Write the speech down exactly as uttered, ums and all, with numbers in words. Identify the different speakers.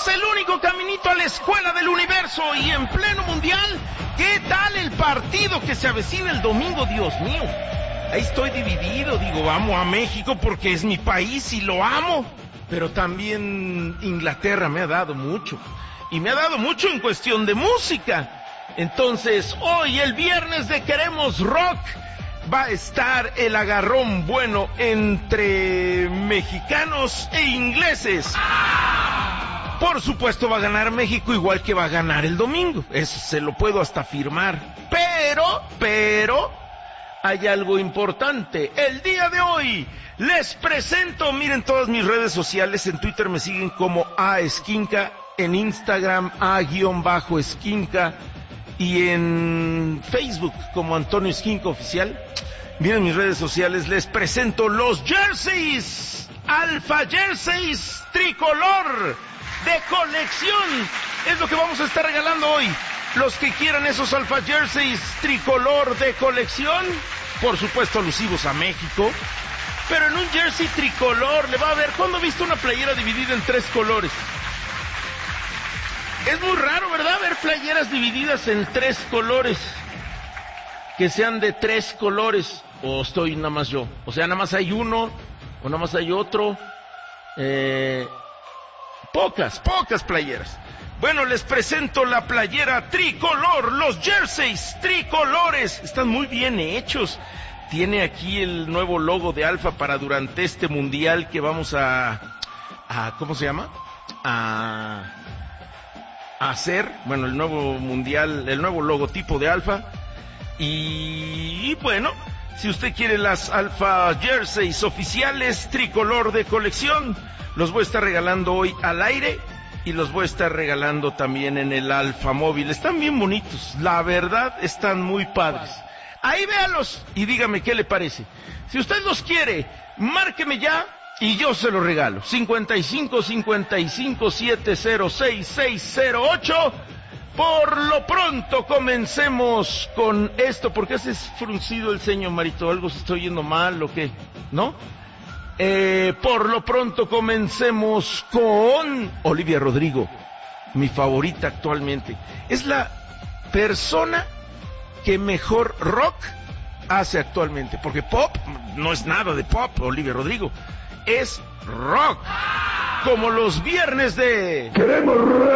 Speaker 1: es el único caminito a la escuela del universo. Y en pleno mundial, ¿qué tal el partido que se avecina el domingo? Dios mío, ahí estoy dividido. Digo, amo a México porque es mi país y lo amo, pero también Inglaterra me ha dado mucho, y me ha dado mucho en cuestión de música. Entonces, hoy, el viernes de Queremos Rock, va a estar el agarrón bueno entre mexicanos e ingleses. Por supuesto va a ganar México, igual que va a ganar el domingo. Eso se lo puedo hasta afirmar. Pero, pero, hay algo importante. El día de hoy les presento, miren todas mis redes sociales. En Twitter me siguen como A Esquinca, en Instagram A-Esquinca, y en Facebook como Antonio Esquinca Oficial. Miren mis redes sociales, les presento los jerseys, Alpha Jerseys tricolor de colección. Es lo que vamos a estar regalando hoy. Los que quieran esos Alpha Jerseys tricolor de colección, por supuesto alusivos a México, pero en un jersey tricolor le va a ver. ¿Cuándo he visto una playera dividida en tres colores? Es muy raro, ¿verdad? Ver playeras divididas en tres colores, que sean de tres colores. O estoy nada más yo, o sea, nada más hay uno, o nada más hay otro. Eh, pocas, pocas playeras. Bueno, les presento la playera tricolor, los jerseys tricolores. Están muy bien hechos. Tiene aquí el nuevo logo de Alfa para durante este mundial que vamos a, a ¿cómo se llama? A, a hacer, bueno, el nuevo mundial, el nuevo logotipo de Alfa. Y, y bueno, si usted quiere las Alpha Jerseys oficiales tricolor de colección, los voy a estar regalando hoy al aire, y los voy a estar regalando también en el Alfa Móvil. Están bien bonitos, la verdad, están muy padres. Ahí véalos y dígame qué le parece. Si usted los quiere, márqueme ya y yo se los regalo. cincuenta y cinco, cincuenta y cinco, setenta, seis seis cero ocho. Por lo pronto comencemos con esto. ¿Por qué haces fruncido el ceño, Marito? ¿Algo se está oyendo mal o qué? ¿No? Eh, por lo pronto comencemos con Olivia Rodrigo, mi favorita actualmente. Es la persona que mejor rock hace actualmente, porque pop no es nada de pop. Olivia Rodrigo es rock, como los viernes de Queremos Rock.